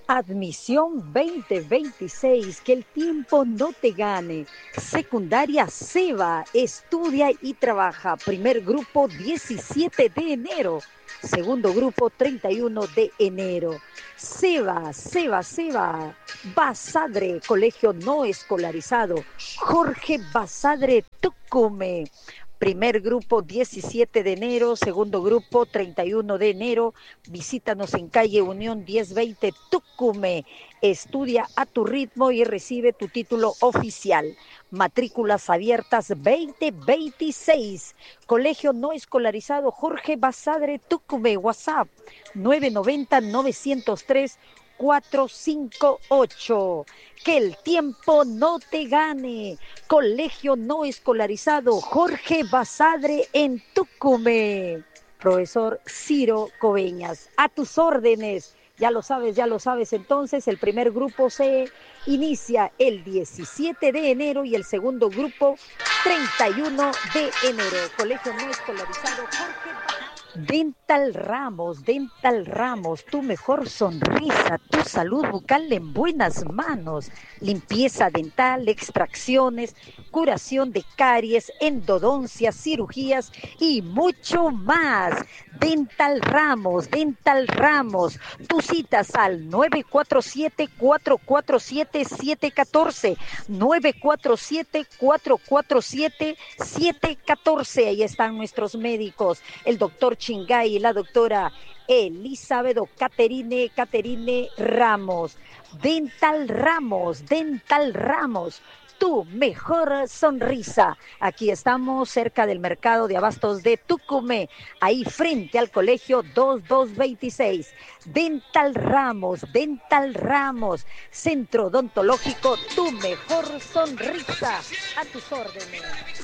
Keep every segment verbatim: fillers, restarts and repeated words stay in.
Admisión veinte veintiséis, que el tiempo no te gane. Secundaria Seba, estudia y trabaja. Primer grupo diecisiete de enero. Segundo grupo treinta y uno de enero. Seba, Seba, Seba. Basadre, colegio no escolarizado. Jorge Basadre Tucume. Primer grupo diecisiete de enero, segundo grupo treinta y uno de enero. Visítanos en calle Unión diez veinte Tucume. Estudia a tu ritmo y recibe tu título oficial. Matrículas abiertas veinte veintiséis. Colegio no escolarizado Jorge Basadre Tucume. WhatsApp nueve nueve cero nueve cero tres cuatro cinco ocho. Que el tiempo no te gane. Colegio no escolarizado Jorge Basadre en Tucumé. Profesor Ciro Coveñas, a tus órdenes. Ya lo sabes, ya lo sabes. Entonces, el primer grupo se inicia el diecisiete de enero y el segundo grupo treinta y uno de enero. Colegio no escolarizado Jorge Basadre. Dental Ramos, Dental Ramos, tu mejor sonrisa, tu salud bucal en buenas manos. Limpieza dental, extracciones, curación de caries, endodoncias, cirugías y mucho más. Dental Ramos, Dental Ramos, tus citas al nueve cuatro siete, cuatro cuatro siete, siete uno cuatro, nueve cuatro siete, cuatro cuatro siete, siete uno cuatro. Ahí están nuestros médicos, el doctor Chingay y la doctora Elizabeth o Caterine, Caterine Ramos. Dental Ramos, Dental Ramos, tu mejor sonrisa. Aquí estamos cerca del mercado de abastos de Tucumé, ahí frente al colegio veintidós veintiséis. Dental Ramos, Dental Ramos, centro odontológico, tu mejor sonrisa. A tus órdenes.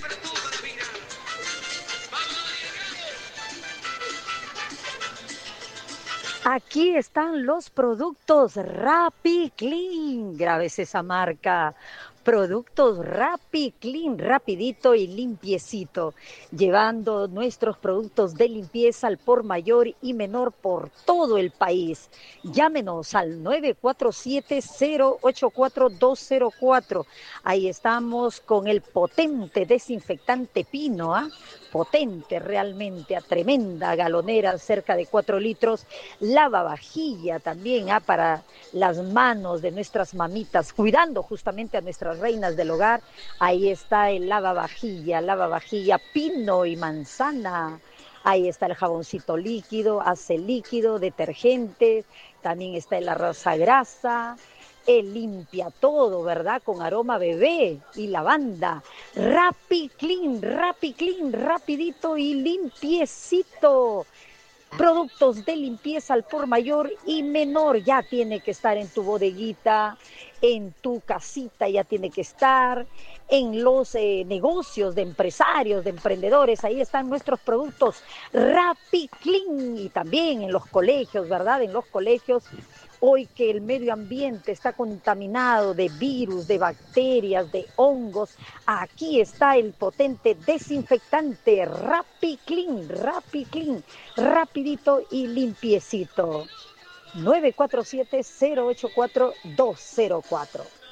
Aquí están los productos Rappi Clean. Grabes esa marca. Productos Rappi Clean, rapidito y limpiecito, llevando nuestros productos de limpieza al por mayor y menor por todo el país. Llámenos al nueve cuatro siete, cero ocho cuatro, dos cero cuatro. Ahí estamos con el potente desinfectante Pino, ¿ah? ¿eh? Potente realmente, a tremenda galonera, cerca de cuatro litros. Lavavajilla también, ¿ah? Para las manos de nuestras mamitas, cuidando justamente a nuestras reinas del hogar. Ahí está el lavavajilla, lavavajilla Pino y manzana. Ahí está el jaboncito líquido, ace líquido, detergente. También está el arroz grasa. Él limpia todo, ¿verdad? Con aroma bebé y lavanda. Rappi Clean, Rappi Clean, rapidito y limpiecito. Productos de limpieza al por mayor y menor, ya tiene que estar en tu bodeguita, en tu casita, ya tiene que estar en los eh, negocios de empresarios, de emprendedores. Ahí están nuestros productos Rappi Clean, y también en los colegios, ¿verdad? En los colegios, hoy que el medio ambiente está contaminado de virus, de bacterias, de hongos, aquí está el potente desinfectante Rappi Clean, Rappi Clean, rapidito y limpiecito. nueve cuatro siete, cero ocho cuatro, dos cero cuatro.